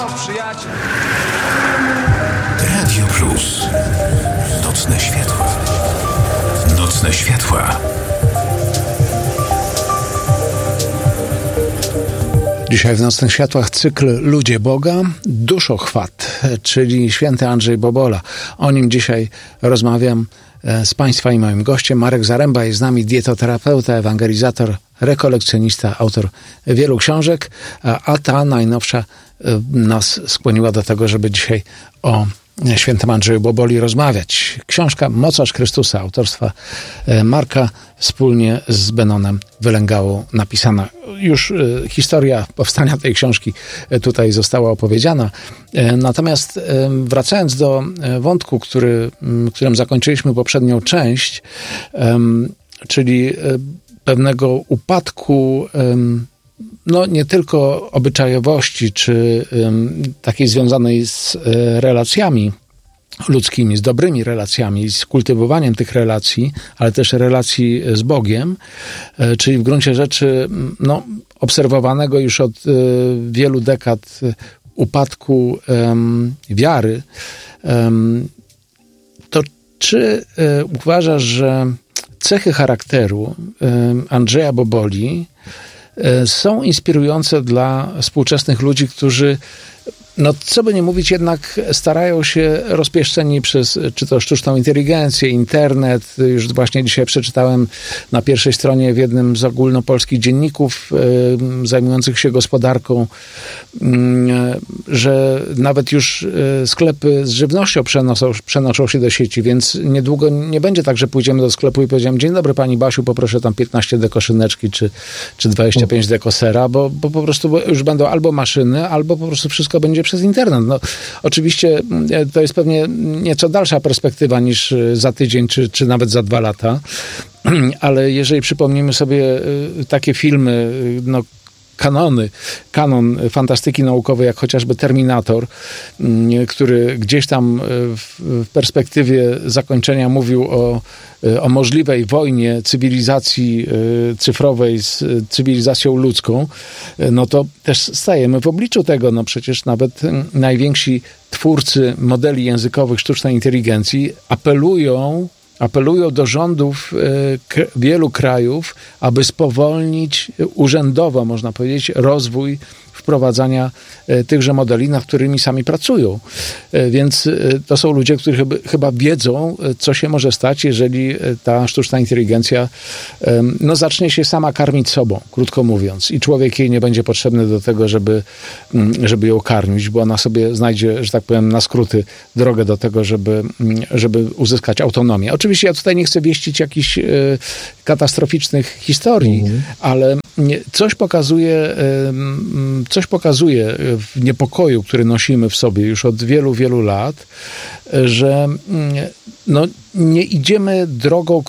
Przyjaciel. Radio Plus. Nocne światła. Nocne światła. Dzisiaj w Nocnych Światłach cykl Ludzie Boga, duszochwat, czyli święty Andrzej Bobola. O nim dzisiaj rozmawiam z Państwa i moim gościem. Marek Zaręba jest z nami, dietoterapeuta, ewangelizator, rekolekcjonista, autor wielu książek, a ta najnowsza nas skłoniła do tego, żeby dzisiaj o świętym Andrzeju Boboli rozmawiać. Książka Mocarz Chrystusa autorstwa Marka wspólnie z Benonem Wylęgałą napisana. Już historia powstania tej książki tutaj została opowiedziana. Natomiast wracając do wątku, którym zakończyliśmy poprzednią część, czyli pewnego upadku no nie tylko obyczajowości, czy takiej związanej z relacjami ludzkimi, z dobrymi relacjami, z kultywowaniem tych relacji, ale też relacji z Bogiem, czyli w gruncie rzeczy no, obserwowanego już od wielu dekad upadku wiary, to czy uważasz, że cechy charakteru Andrzeja Boboli są inspirujące dla współczesnych ludzi, którzy, no co by nie mówić, jednak starają się rozpieszczeni przez czy to sztuczną inteligencję, internet. Już właśnie dzisiaj przeczytałem na pierwszej stronie w jednym z ogólnopolskich dzienników zajmujących się gospodarką, że nawet już sklepy z żywnością przenoszą się do sieci, więc niedługo nie będzie tak, że pójdziemy do sklepu i powiedziałem: dzień dobry pani Basiu, poproszę tam 15 deko szyneczki czy 25 deko sera, bo po prostu już będą albo maszyny, albo po prostu wszystko będzie przez internet. No, oczywiście to jest pewnie nieco dalsza perspektywa niż za tydzień, czy nawet za 2 lata, ale jeżeli przypomnimy sobie takie filmy, no kanon fantastyki naukowej, jak chociażby Terminator, który gdzieś tam w perspektywie zakończenia mówił o możliwej wojnie cywilizacji cyfrowej z cywilizacją ludzką, no to też stajemy w obliczu tego. No przecież nawet najwięksi twórcy modeli językowych sztucznej inteligencji apelują do rządów wielu krajów, aby spowolnić urzędowo, można powiedzieć, rozwój wprowadzania tychże modeli, nad którymi sami pracują. Więc to są ludzie, którzy chyba wiedzą, co się może stać, jeżeli ta sztuczna inteligencja no, zacznie się sama karmić sobą, krótko mówiąc, i człowiek jej nie będzie potrzebny do tego, żeby ją karmić, bo ona sobie znajdzie, że tak powiem, na skróty drogę do tego, żeby uzyskać autonomię. Oczywiście ja tutaj nie chcę wieścić jakichś katastroficznych historii, ale coś pokazuje w niepokoju, który nosimy w sobie już od wielu, wielu lat, że no, nie idziemy drogą,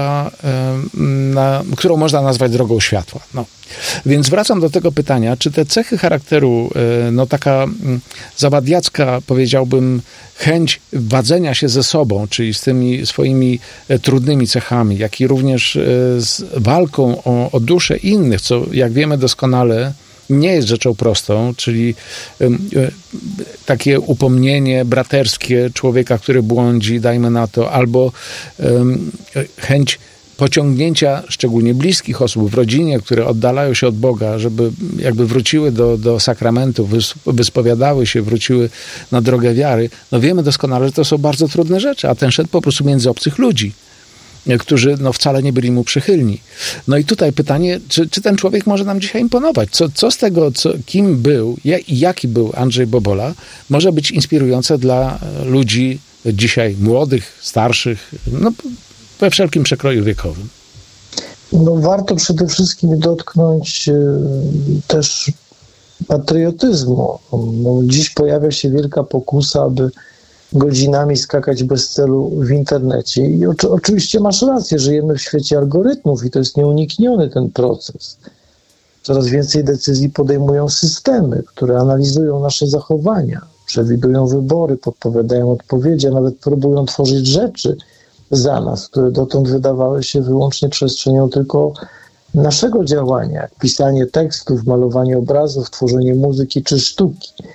którą można nazwać drogą światła. No. Więc wracam do tego pytania, czy te cechy charakteru, no taka zawadiacka, powiedziałbym, chęć wadzenia się ze sobą, czyli z tymi swoimi trudnymi cechami, jak i również z walką o duszę innych, co jak wiemy doskonale nie jest rzeczą prostą, czyli takie upomnienie braterskie człowieka, który błądzi, dajmy na to, albo chęć pociągnięcia szczególnie bliskich osób w rodzinie, które oddalają się od Boga, żeby jakby wróciły do sakramentu, wyspowiadały się, wróciły na drogę wiary. No wiemy doskonale, że to są bardzo trudne rzeczy, a ten szedł po prostu między obcych ludzi, którzy no, wcale nie byli mu przychylni. No i tutaj pytanie, czy ten człowiek może nam dzisiaj imponować? Co z tego, kim był i jaki był Andrzej Bobola, może być inspirujące dla ludzi dzisiaj młodych, starszych, no, we wszelkim przekroju wiekowym? No, warto przede wszystkim dotknąć też patriotyzmu. No, dziś pojawia się wielka pokusa, aby godzinami skakać bez celu w internecie. I oczywiście masz rację, żyjemy w świecie algorytmów i to jest nieunikniony ten proces. Coraz więcej decyzji podejmują systemy, które analizują nasze zachowania, przewidują wybory, podpowiadają odpowiedzi, a nawet próbują tworzyć rzeczy za nas, które dotąd wydawały się wyłącznie przestrzenią tylko naszego działania, jak pisanie tekstów, malowanie obrazów, tworzenie muzyki czy sztuki.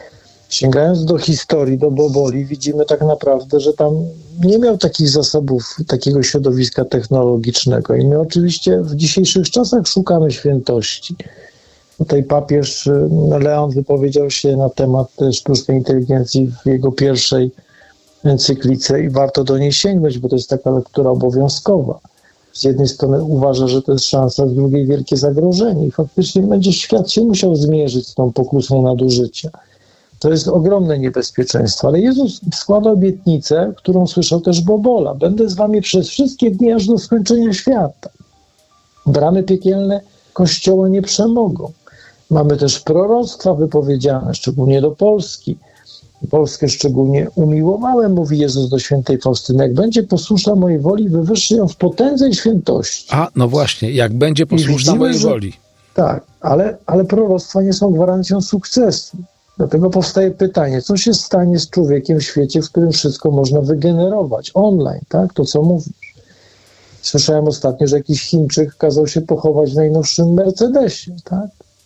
Sięgając do historii, do Boboli, widzimy tak naprawdę, że tam nie miał takich zasobów, takiego środowiska technologicznego. I my oczywiście w dzisiejszych czasach szukamy świętości. Tutaj papież Leon wypowiedział się na temat sztucznej inteligencji w jego pierwszej encyklice i warto do niej sięgnąć, bo to jest taka lektura obowiązkowa. Z jednej strony uważa, że to jest szansa, z drugiej wielkie zagrożenie i faktycznie będzie świat się musiał zmierzyć z tą pokusą nadużycia. To jest ogromne niebezpieczeństwo, ale Jezus składa obietnicę, którą słyszał też Bobola. Będę z wami przez wszystkie dni aż do skończenia świata. Bramy piekielne Kościoła nie przemogą. Mamy też proroctwa wypowiedziane, szczególnie do Polski. Polskę szczególnie umiłowałem, mówi Jezus do świętej Faustyny. Jak będzie posłuszna mojej woli, wywyższy ją w potędze i świętości. A, no właśnie, jak będzie posłuszna mojej woli. Tak, ale proroctwa nie są gwarancją sukcesu. Dlatego powstaje pytanie, co się stanie z człowiekiem w świecie, w którym wszystko można wygenerować online, tak? To, co mówisz. Słyszałem ostatnio, że jakiś Chińczyk kazał się pochować w najnowszym Mercedesie, tak?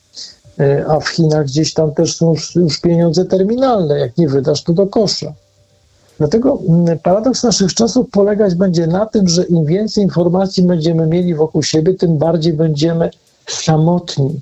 A w Chinach gdzieś tam też są już pieniądze terminalne. Jak nie wydasz, to do kosza. Dlatego paradoks naszych czasów polegać będzie na tym, że im więcej informacji będziemy mieli wokół siebie, tym bardziej będziemy samotni.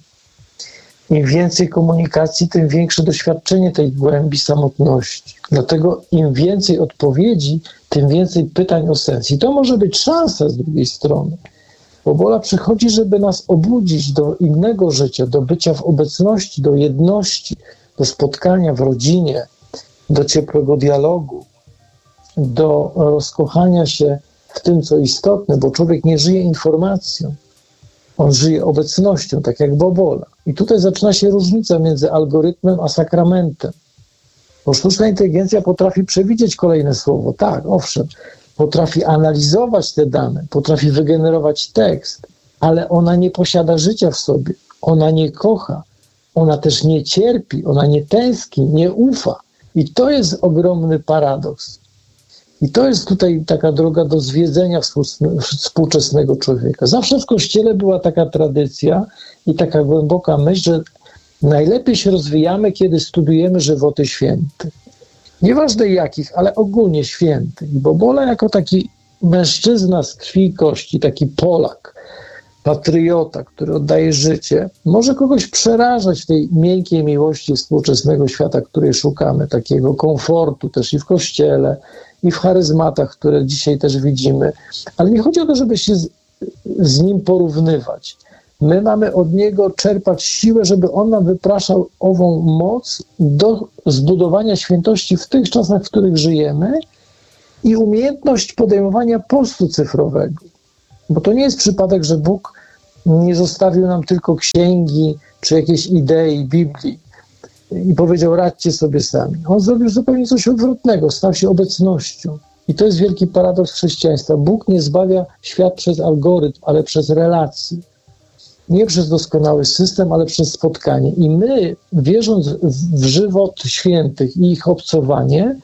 Im więcej komunikacji, tym większe doświadczenie tej głębi samotności. Dlatego im więcej odpowiedzi, tym więcej pytań o sens. I to może być szansa z drugiej strony. Bobola przychodzi, żeby nas obudzić do innego życia, do bycia w obecności, do jedności, do spotkania w rodzinie, do ciepłego dialogu, do rozkochania się w tym, co istotne, bo człowiek nie żyje informacją, on żyje obecnością, tak jak Bobola. I tutaj zaczyna się różnica między algorytmem a sakramentem. Bo sztuczna inteligencja potrafi przewidzieć kolejne słowo. Tak, owszem, potrafi analizować te dane, potrafi wygenerować tekst, ale ona nie posiada życia w sobie, ona nie kocha, ona też nie cierpi, ona nie tęskni, nie ufa. I to jest ogromny paradoks. I to jest tutaj taka droga do zwiedzenia współczesnego człowieka. Zawsze w Kościele była taka tradycja i taka głęboka myśl, że najlepiej się rozwijamy, kiedy studujemy żywoty świętych. Nieważne jakich, ale ogólnie świętych. I Bobola jako taki mężczyzna z krwi i kości, taki Polak, patriota, który oddaje życie, może kogoś przerażać w tej miękkiej miłości współczesnego świata, której szukamy, takiego komfortu też i w Kościele, i w charyzmatach, które dzisiaj też widzimy. Ale nie chodzi o to, żeby się z nim porównywać. My mamy od niego czerpać siłę, żeby on nam wypraszał ową moc do zbudowania świętości w tych czasach, w których żyjemy i umiejętność podejmowania postu cyfrowego. Bo to nie jest przypadek, że Bóg nie zostawił nam tylko księgi czy jakieś idei Biblii i powiedział, radźcie sobie sami. On zrobił zupełnie coś odwrotnego, stał się obecnością. I to jest wielki paradoks chrześcijaństwa. Bóg nie zbawia świat przez algorytm, ale przez relacje. Nie przez doskonały system, ale przez spotkanie. I my, wierząc w żywot świętych i ich obcowanie,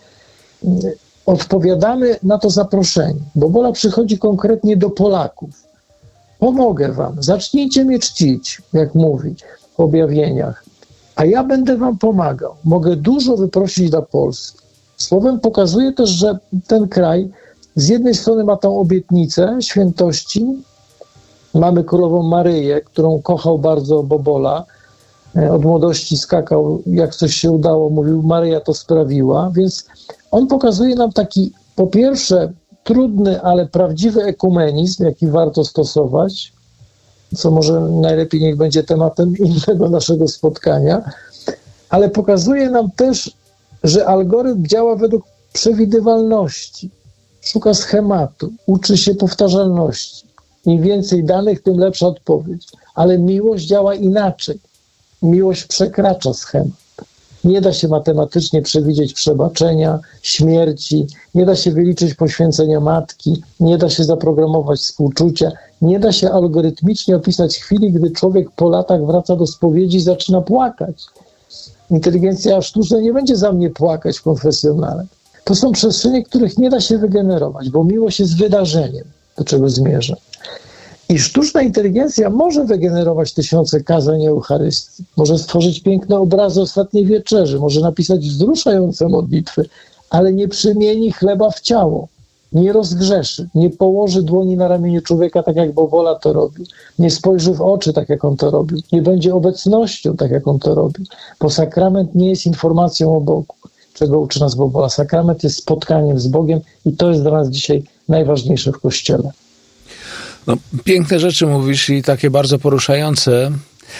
odpowiadamy na to zaproszenie. Bobola przychodzi konkretnie do Polaków. Pomogę wam, zacznijcie mnie czcić, jak mówi w objawieniach, a ja będę wam pomagał. Mogę dużo wyprosić dla Polski. Słowem pokazuje też, że ten kraj z jednej strony ma tą obietnicę świętości. Mamy królową Maryję, którą kochał bardzo Bobola. Od młodości skakał, jak coś się udało, mówił, Maryja to sprawiła. Więc on pokazuje nam taki, po pierwsze, trudny, ale prawdziwy ekumenizm, jaki warto stosować, co może najlepiej niech będzie tematem innego naszego spotkania, ale pokazuje nam też, że algorytm działa według przewidywalności, szuka schematu, uczy się powtarzalności. Im więcej danych, tym lepsza odpowiedź. Ale miłość działa inaczej. Miłość przekracza schemat. Nie da się matematycznie przewidzieć przebaczenia, śmierci, nie da się wyliczyć poświęcenia matki, nie da się zaprogramować współczucia, nie da się algorytmicznie opisać chwili, gdy człowiek po latach wraca do spowiedzi i zaczyna płakać. Inteligencja sztuczna nie będzie za mnie płakać w konfesjonale. To są przestrzenie, których nie da się wygenerować, bo miłość jest wydarzeniem, do czego zmierza. I sztuczna inteligencja może wygenerować tysiące kazań Eucharystii, może stworzyć piękne obrazy ostatniej wieczerzy, może napisać wzruszające modlitwy, ale nie przemieni chleba w ciało, nie rozgrzeszy, nie położy dłoni na ramieniu człowieka, tak jak Bobola to robił, nie spojrzy w oczy, tak jak on to robił, nie będzie obecnością, tak jak on to robił, bo sakrament nie jest informacją o Bogu, czego uczy nas Bobola. Sakrament jest spotkaniem z Bogiem i to jest dla nas dzisiaj najważniejsze w Kościele. No, piękne rzeczy mówisz i takie bardzo poruszające,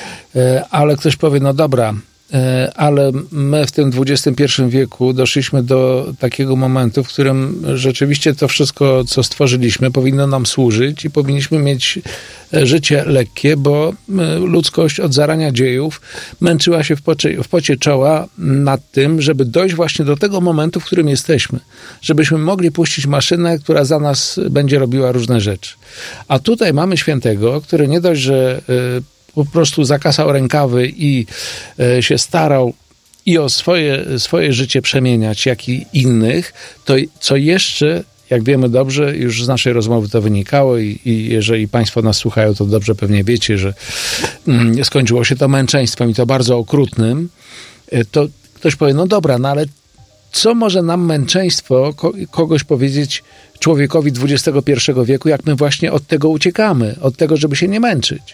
ale ktoś powie, no dobra, ale my w tym XXI wieku doszliśmy do takiego momentu, w którym rzeczywiście to wszystko, co stworzyliśmy, powinno nam służyć i powinniśmy mieć życie lekkie, bo ludzkość od zarania dziejów męczyła się w pocie czoła nad tym, żeby dojść właśnie do tego momentu, w którym jesteśmy. Żebyśmy mogli puścić maszynę, która za nas będzie robiła różne rzeczy. A tutaj mamy świętego, który nie dość, że po prostu zakasał rękawy i się starał i o swoje życie przemieniać, jak i innych, to co jeszcze, jak wiemy dobrze, już z naszej rozmowy to wynikało i jeżeli Państwo nas słuchają, to dobrze pewnie wiecie, że skończyło się to męczeństwem i to bardzo okrutnym, to ktoś powie, no dobra, no ale co może nam męczeństwo kogoś powiedzieć człowiekowi XXI wieku, jak my właśnie od tego uciekamy, od tego, żeby się nie męczyć?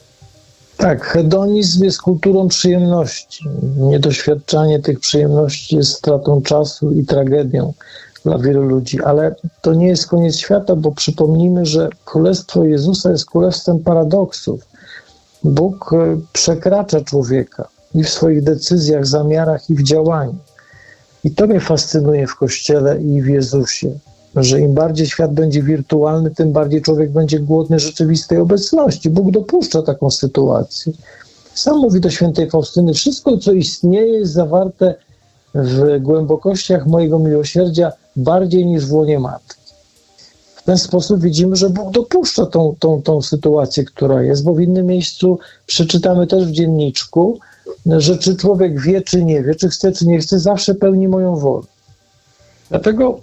Tak, hedonizm jest kulturą przyjemności. Niedoświadczanie tych przyjemności jest stratą czasu i tragedią dla wielu ludzi, ale to nie jest koniec świata, bo przypomnijmy, że Królestwo Jezusa jest królestwem paradoksów. Bóg przekracza człowieka i w swoich decyzjach, zamiarach i w działaniu. I to mnie fascynuje w Kościele i w Jezusie, że im bardziej świat będzie wirtualny, tym bardziej człowiek będzie głodny rzeczywistej obecności. Bóg dopuszcza taką sytuację. Sam mówi do świętej Faustyny, wszystko, co istnieje, jest zawarte w głębokościach mojego miłosierdzia bardziej niż w łonie matki. W ten sposób widzimy, że Bóg dopuszcza tą sytuację, która jest, bo w innym miejscu przeczytamy też w dzienniczku, że czy człowiek wie, czy nie wie, czy chce, czy nie chce, zawsze pełni moją wolę. Dlatego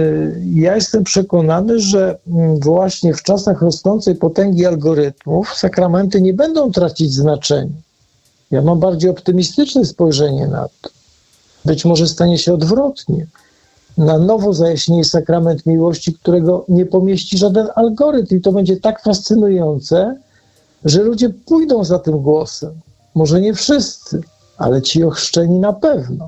ja jestem przekonany, że właśnie w czasach rosnącej potęgi algorytmów sakramenty nie będą tracić znaczenia. Ja mam bardziej optymistyczne spojrzenie na to. Być może stanie się odwrotnie. Na nowo zajaśnieje sakrament miłości, którego nie pomieści żaden algorytm. I to będzie tak fascynujące, że ludzie pójdą za tym głosem. Może nie wszyscy, ale ci ochrzczeni na pewno.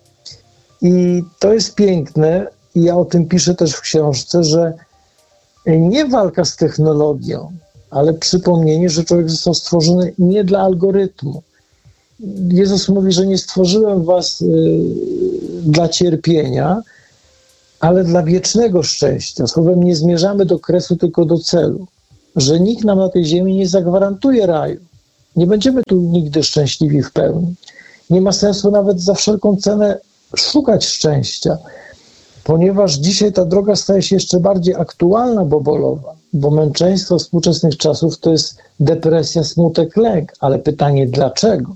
I to jest piękne, i ja o tym piszę też w książce, że nie walka z technologią, ale przypomnienie, że człowiek został stworzony nie dla algorytmu. Jezus mówi, że nie stworzyłem was dla cierpienia, ale dla wiecznego szczęścia. Słowem, nie zmierzamy do kresu, tylko do celu. Że nikt nam na tej ziemi nie zagwarantuje raju. Nie będziemy tu nigdy szczęśliwi w pełni. Nie ma sensu nawet za wszelką cenę szukać szczęścia, ponieważ dzisiaj ta droga staje się jeszcze bardziej aktualna, bobolowa, bo męczeństwo współczesnych czasów to jest depresja, smutek, lęk. Ale pytanie dlaczego?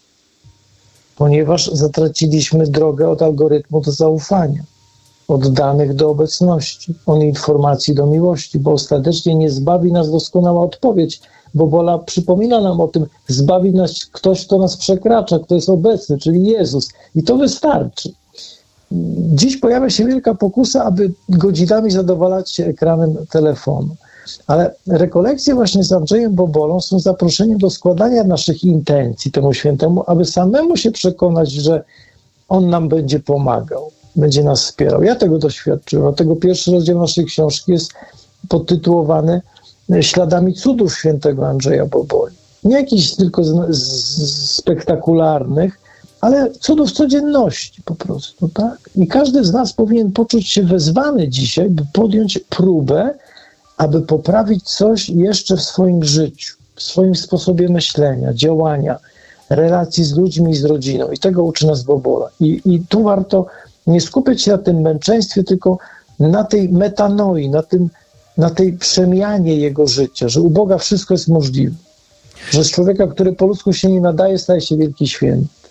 Ponieważ zatraciliśmy drogę od algorytmu do zaufania, od danych do obecności, od informacji do miłości, bo ostatecznie nie zbawi nas doskonała odpowiedź. Bobola przypomina nam o tym, zbawi nas ktoś, kto nas przekracza, kto jest obecny, czyli Jezus. I to wystarczy. Dziś pojawia się wielka pokusa, aby godzinami zadowalać się ekranem telefonu. Ale rekolekcje właśnie z Andrzejem Bobolą są zaproszeniem do składania naszych intencji temu świętemu, aby samemu się przekonać, że on nam będzie pomagał, będzie nas wspierał. Ja tego doświadczyłem, dlatego pierwszy rozdział naszej książki jest podtytułowany Śladami cudów świętego Andrzeja Boboli. Nie jakichś tylko spektakularnych, ale cudów codzienności po prostu, tak? I każdy z nas powinien poczuć się wezwany dzisiaj, by podjąć próbę, aby poprawić coś jeszcze w swoim życiu, w swoim sposobie myślenia, działania, relacji z ludźmi i z rodziną. I tego uczy nas Bobola. I tu warto nie skupiać się na tym męczeństwie, tylko na tej metanoi, na tej przemianie jego życia, że u Boga wszystko jest możliwe. Że z człowieka, który po ludzku się nie nadaje, staje się wielki święty.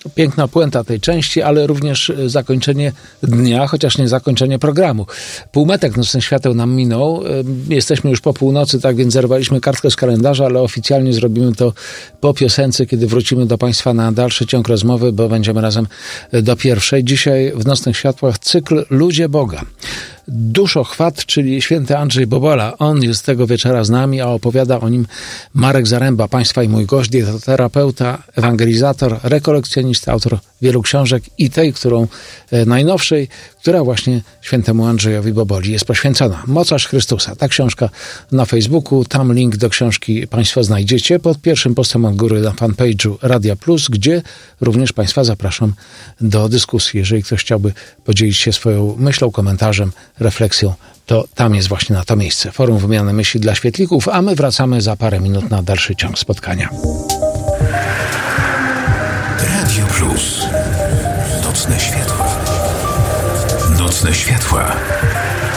Piękna puenta tej części, ale również zakończenie dnia, chociaż nie zakończenie programu. Półmetek Nocnych Świateł nam minął. Jesteśmy już po północy, tak więc zerwaliśmy kartkę z kalendarza, ale oficjalnie zrobimy to po piosence, kiedy wrócimy do Państwa na dalszy ciąg rozmowy, bo będziemy razem do pierwszej. Dzisiaj w Nocnych Światłach cykl Ludzie Boga. Duszochwat, czyli święty Andrzej Bobola. On jest tego wieczora z nami, a opowiada o nim Marek Zaręba, Państwa i mój gość, dietoterapeuta, ewangelizator, rekolekcjonista, autor wielu książek i tej, którą najnowszej, która właśnie świętemu Andrzejowi Boboli jest poświęcona. Mocarz Chrystusa. Ta książka na Facebooku, tam link do książki Państwo znajdziecie pod pierwszym postem od góry na fanpage'u Radia Plus, gdzie również Państwa zapraszam do dyskusji. Jeżeli ktoś chciałby podzielić się swoją myślą, komentarzem, refleksją, to tam jest właśnie na to miejsce. Forum Wymiany Myśli dla Świetlików, a my wracamy za parę minut na dalszy ciąg spotkania. Radio Plus. Nocne światła. Nocne światła.